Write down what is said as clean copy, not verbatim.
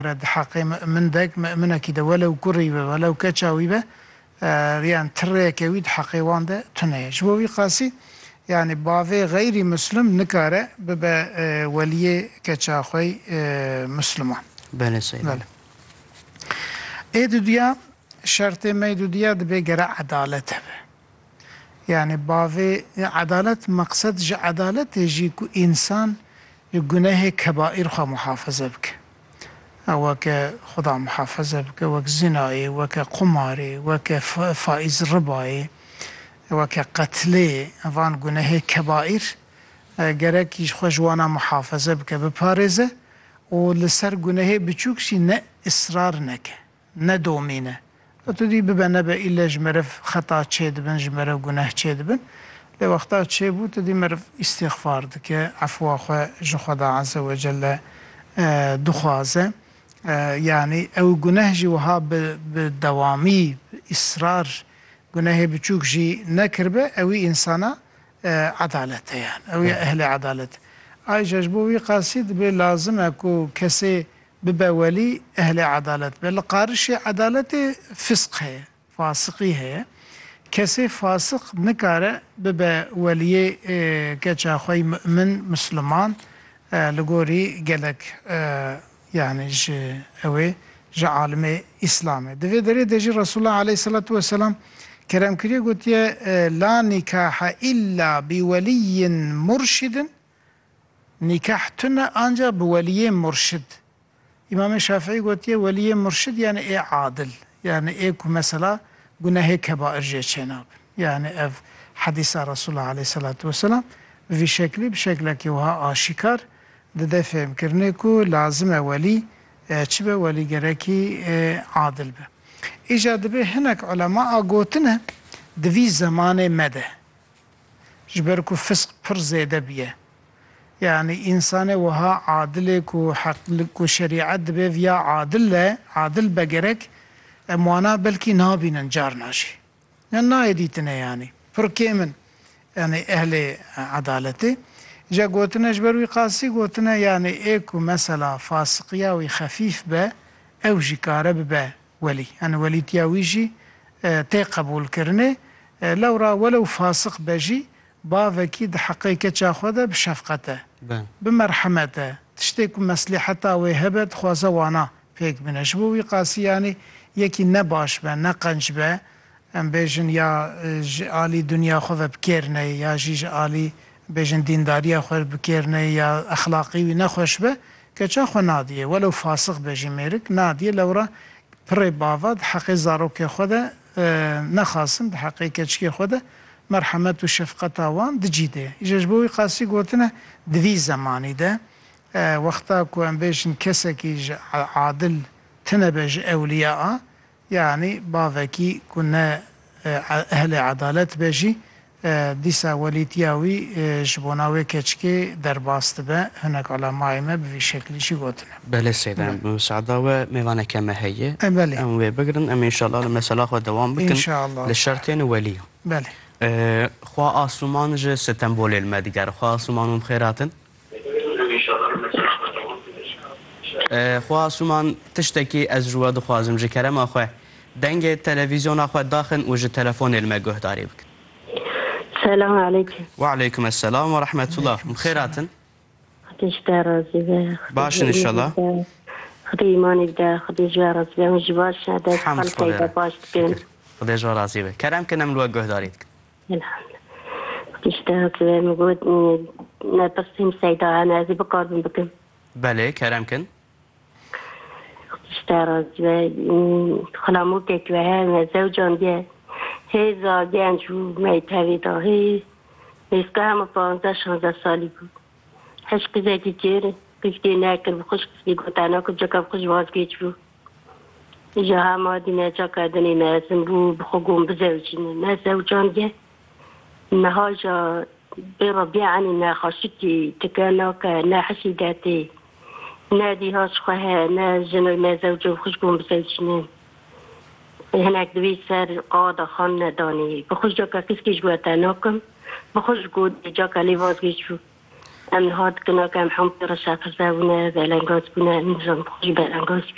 حقي من دك من كده ولو قريبة ولو كتشاويبة يعني تريك ويد حقي وانده تنايش بوي قاسي يعني بافي غير مسلم نكاره ببا ولي كتشاخوي مسلمان. بله سيد. بله. ايدو ديا شرط ما ايدو ديا دبي قرا عدالته يعني بافي عدالة مقصد جا عدالة يجيكو إنسان جناه كبائر خا محافظة بك وك خدا محافظة بك وك زناي وك قماري وك فائز رباي وك قتلي أفان جناه كبائر جرك يخجوانا محافظة بك ببارزة ولسر جناه بتشوكشي نا إصرار نك ندومينه وتدي ببنا بإلا جمرف خطأ تشيد بن جمرف جناه تشيد بن لوقتها تشيبو تدي مرف استغفار دك عفو أخو جخدا عز وجل دخوازه يعني أو جناه جوها بالدوامي إصرار جناه بتشوك جي نكربه أو إنسانا عدالته يعني أو أهل عدالته أي ججبوي قاصد بلازم أكو كسي ببولي أهل عدالة بالقارش عدالة فسق هي فاسقي هي كسي فاسق نكاره ببا ولي كتشاخوي مؤمن مسلمان لغوري قالك يعني اوي جا عالم اسلامي دفي دري دجي رسول الله عليه الصلاة والسلام كلام كريه قلت لا نكاح إلا بولي مرشد نكاح تنا أنجا بولي مرشد إمام الشافعي قلت ولي مرشد يعني إيه عادل يعني إيه مثلا جناه كبائر جيشناب يعني اف حديث رسول الله عليه الصلاة والسلام في شكل بشكل كيوها آشكار ده فهم كرنيكو لازم ولي تشبه ولي جركي عادل به إيجاد به هناك علماء قوتنا دفي زمان مدى جبركو فسق پر زيادة بيه يعني إنسان وها عادلك وحقلك وشريعة به فيا عادل بجرك موانا بلكي نابين جار ناشي يعني نايديتنا يعني فركيمن يعني أهل عدالتي جا قوتنا جبروي قاسي قوتنا يعني إيكو مثلا فاسقية وخفيف با أو جكارة با ولي يعني ولي تياويجي تي قبول كرني لورا ولو فاسق بجي بافكي ده حقيقة شاخوده بشفقته بمرحمته تشتكو مصلحته وهبت خوازه وانا فيك بنشبوي قاسي يعني یکی نباش به نقنج به ام بیشن یا عالی دنیا خو بکرنه یا جیج عالی بیشن دینداری خو بکرنه یا اخلاقی و نخوش به که چه خو نادیه ولو فاسق بجی میرک نادیه لورا پر باود حق زاروک خود نخاسم حقیقت چی خود مرحمت و شفقت آوان دجیده ججبوی قاسی گوتنه دوی زمانی ده وقتا کو ام بیشن کسی که عادل تنبج أولياء يعني بافكي كنا أهل عدالة بجي ديسا وليتياوي جبوناوي كتشكي درباست به هناك على مايمة بشكل شي قوتنا بله سيدان مساعدة وميوانا كما هي بله أم بقرن أم إن شاء الله لما سلاخ ودوام بكن إن شاء الله للشرطين ولي بله خوا آسومان جه ستنبول المدقر خوا آسومان خيراتن خواه سومان تشتکی از رواد خوازم جه کرم آخواه دنگ تلویزیون آخواه داخل و جه تلفون علمه گهداری بکن. السلام عليكم. وعليكم السلام ورحمة الله. مخيراتن؟ خديش رازي به. باش إن شاء الله. خدي إيماني ده خدي جوا رازي به مجباش هذا خلك إذا باش تكون. خدي جوا رازي به. كلام كنا من الوجه داريتك. الحمد. خديش رازي به موجود نبصهم سيدا أنا زي بقارن بكم. بله كلام كن. خديش رازي به خلاموك كواه زوجان ده. هزا گنج و میتوی داهی ایسکه همه 15-16 سالی بود هش قزاکی جیره بکتی نکر بخوش قسکی گوتانا کب جا بخوش وازگیچ بود ایجا همه دینه جا کردنی نازم بود بخو گم بزوجینه نه زوجان گه نه ها جا بیرا بیعنی نه خاشکی تکانا که نه حسیداتی نه دیهاش خواه نه جنو نه زوجو بخوش گم بزوجینه هناك دوي سر قاضي خان نداني بخش جاكا كسكيش قوتاناكم بخش قود جاكا ليواز جيشو أمن هاد كنا كام حمد رشاق زاونا بلانغاز بنا نظام بخش بلانغاز